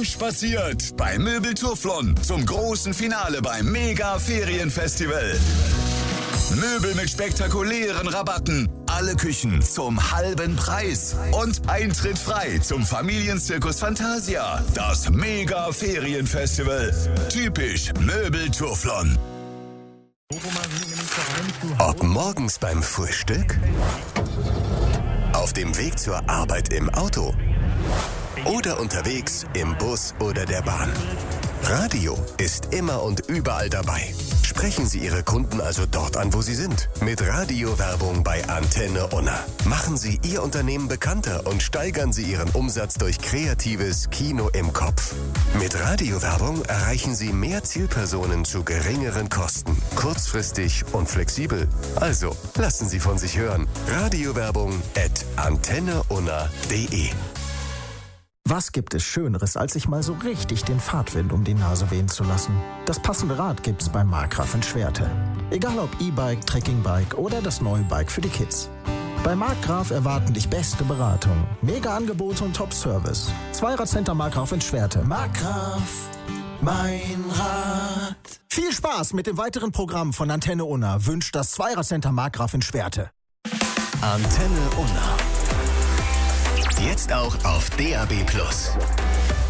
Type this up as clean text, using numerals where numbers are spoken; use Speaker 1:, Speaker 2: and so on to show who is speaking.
Speaker 1: Aufspaziert bei Möbeltourflon zum großen Finale beim Mega-Ferienfestival. Möbel mit spektakulären Rabatten, alle Küchen zum halben Preis und Eintritt frei zum Familienzirkus Fantasia. Das Mega-Ferienfestival. Typisch Möbeltourflon.
Speaker 2: Ob morgens beim Frühstück, auf dem Weg zur Arbeit im Auto oder unterwegs im Bus oder der Bahn. Radio ist immer und überall dabei. Sprechen Sie Ihre Kunden also dort an, wo sie sind. Mit Radiowerbung bei Antenne Unna. Machen Sie Ihr Unternehmen bekannter und steigern Sie Ihren Umsatz durch kreatives Kino im Kopf. Mit Radiowerbung erreichen Sie mehr Zielpersonen zu geringeren Kosten. Kurzfristig und flexibel. Also, lassen Sie von sich hören. Radiowerbung@antenneunna.de.
Speaker 3: Was gibt es Schöneres, als sich mal so richtig den Fahrtwind um die Nase wehen zu lassen? Das passende Rad gibt's bei Markgraf in Schwerte. Egal ob E-Bike, Trekkingbike oder das neue Bike für die Kids. Bei Markgraf erwarten dich beste Beratung, Mega-Angebote und Top-Service. Zweiradcenter Markgraf in Schwerte. Markgraf, mein Rad. Viel Spaß mit dem weiteren Programm von Antenne Unna wünscht das Zweiradcenter Markgraf in Schwerte.
Speaker 2: Antenne Unna. Jetzt auch auf DAB+.